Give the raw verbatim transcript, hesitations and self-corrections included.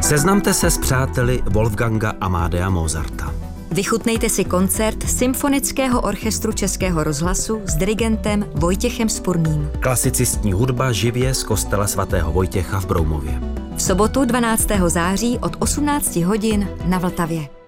Seznamte se s přáteli Wolfganga Amadea Mozarta. Vychutnejte si koncert Symfonického orchestru Českého rozhlasu s dirigentem Vojtěchem Spurným. Klasicistní hudba živě z kostela svatého Vojtěcha v Broumově. V sobotu dvanáctého září od osmnácti hodin na Vltavě.